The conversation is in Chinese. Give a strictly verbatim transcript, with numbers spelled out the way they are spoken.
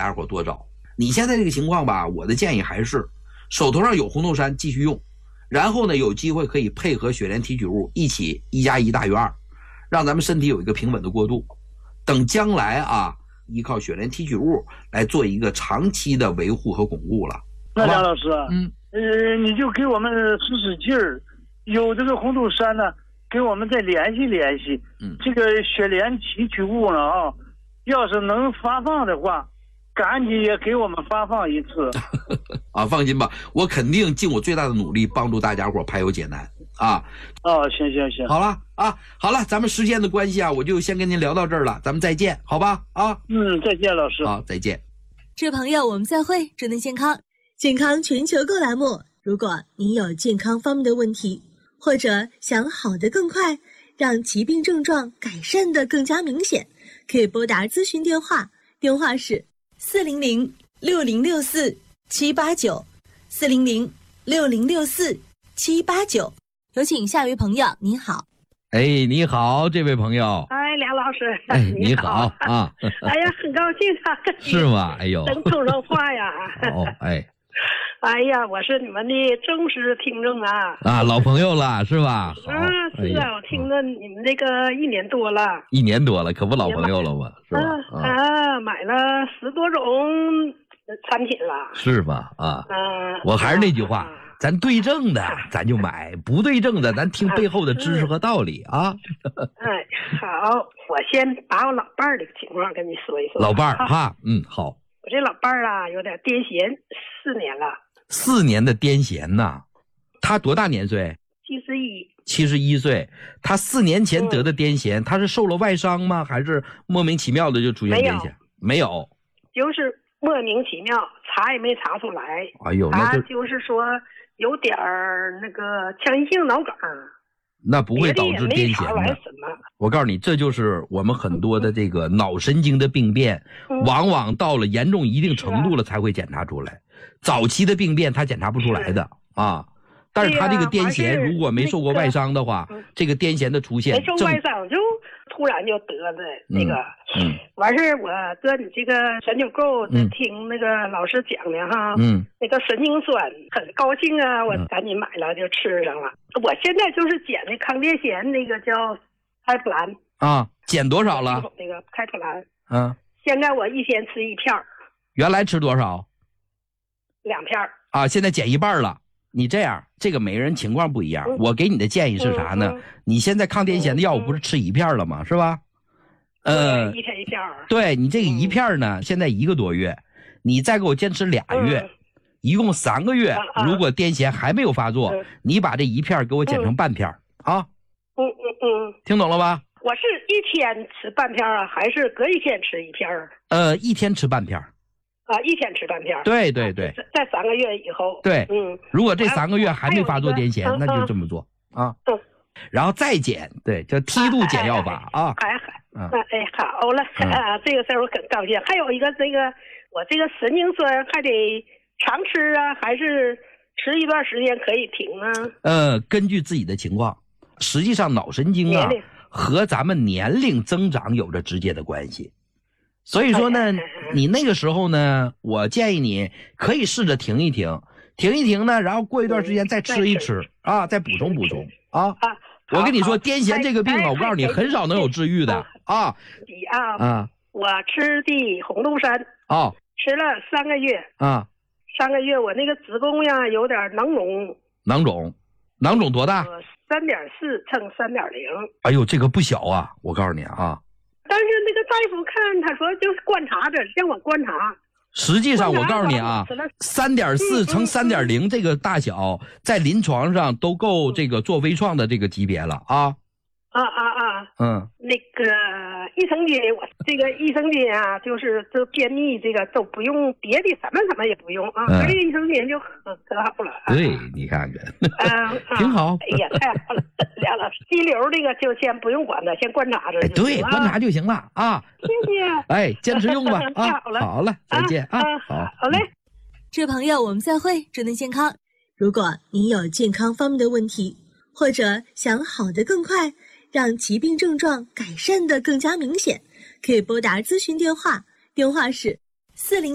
家伙多找。你现在这个情况吧，我的建议还是手头上有红豆杉继续用，然后呢有机会可以配合雪莲提取物一起一加一大于二，让咱们身体有一个平稳的过渡。等将来啊，依靠雪莲提取物来做一个长期的维护和巩固了。 那梁老师， 嗯， 呃，你就给我们使使劲儿，有这个红豆杉呢，给我们再联系联系。 嗯， 这个雪莲提取物呢啊，要是能发放的话，赶紧也给我们发放一次。 啊，放心吧，我肯定尽我最大的努力帮助大家伙排忧解难啊。 哦，行行行， 好了啊，好了，咱们时间的关系啊，我就先跟您聊到这儿了，咱们再见，好吧？啊， 嗯，再见，老师。 好，再见。 这朋友，我们再会，祝您健康。健康全球购栏目，如果您有健康方面的问题，或者想好得更快，让疾病症状改善得更加明显，可以拨打咨询电话，电话是四零零六零六四七八九，四零零六零六四七八九。有请下一位朋友，您好。 哎，你好，这位朋友。 哎，梁老师， 哎，你好啊！ 哎呀，很高兴啊， 是吗？哎呦， 能通上话呀！ 哦，哎， 哎呀，我是你们的忠实听众啊！ 啊，老朋友了是吧？好， 啊，是啊，我听了你们这个一年多了， 一年多了，可不老朋友了吗？是吧？ 啊，买了十多种产品了， 是吧？啊， 嗯， 我还是那句话。咱对症的咱就买，不对症的咱听背后的知识和道理啊。 哎，好，我先把我老伴儿的情况跟你说一说。 老伴儿哈，嗯，好。 我这老伴儿啊，有点癫痫，四年了。 四年的癫痫呐，他多大年岁？ 七十一。 七十一岁，他四年前得的癫痫，嗯、他是受了外伤吗？还是莫名其妙的就出现癫痫？没有， 就是莫名其妙，查也没查出来。 哎呦，那他就是说。有点儿那个腔隙性脑梗， 那不会导致癫痫的。我告诉你，这就是我们很多的这个脑神经的病变，嗯、往往到了严重一定程度了才会检查出来。早期的病变他检查不出来的啊。但是他这个癫痫如果没受过外伤的话， 那个、 这个癫痫的出现， 没受外伤就突然就得的那个。 嗯。嗯完事儿，我搁你这个神经构听那个老师讲的哈， 嗯， 那个神经酸很高兴啊，我赶紧买了就吃上了。嗯、我现在就是捡的抗癫痫那个叫开普兰啊，减多少了？ 那个开普兰， 嗯， 现在我一天吃一片儿。 原来吃多少？ 两片儿。 啊，现在减一半了。你这样，这个每个人情况不一样，嗯、我给你的建议是啥呢？嗯嗯、你现在抗癫痫的药物不是吃一片了吗？是吧？ 呃，一天一片。 对，你这个一片呢，嗯、现在一个多月，你再给我坚持俩月，嗯、一共三个月。啊、如果癫痫还没有发作，嗯、你把这一片给我剪成半片、嗯、啊。 嗯嗯嗯， 听懂了吧？ 我是一天吃半片啊，还是隔一天吃一片？ 呃，一天吃半片。 啊，一天吃半片。 对对对， 在三个月以后。 对， 嗯， 如果这三个月还没发作癫痫，那就这么做啊。 嗯。 然后再减，对，叫梯度减药法啊。 哎哎，哎，好了，啊，这个事儿我很高兴。还有一个，这个我这个神经酸还得常吃啊，还是吃一段时间可以停啊？ 呃，根据自己的情况，实际上脑神经啊和咱们年龄增长有着直接的关系。所以说呢，你那个时候呢，我建议你可以试着停一停，停一停呢，然后过一段时间再吃一吃啊，再补充补充啊。我跟你说，癫痫这个病啊，我告诉你，很少能有治愈的啊。 啊啊！我吃的红豆杉啊， 吃了三个月啊， 三个月我那个子宫呀有点囊肿。 囊肿，囊肿多大？ 三点四乘三点零。 哎呦，这个不小啊！我告诉你啊。 但是那个大夫看，他说就是观察着，让我观察。 实际上，我告诉你啊，三点四乘三点零这个大小，在临床上都够这个做微创的这个级别了啊。 啊啊啊！ 嗯， 那个益生菌，我这个益生菌啊，就是这便秘这个都不用别的，什么什么也不用啊，嗯、这个益生菌就可可好了。 对，你看看， 嗯， 挺好。 哎呀，太好了，梁老师，肌瘤这个就先不用管它，先观察着。 哎，对，观察就行了啊。 谢谢。 哎，坚持用吧啊。 好了， 好了，再见啊。 好，好嘞。 这位朋友，我们再会，祝您健康。如果您有健康方面的问题，或者想好得更快，让疾病症状改善得更加明显，可以拨打咨询电话，电话是四零。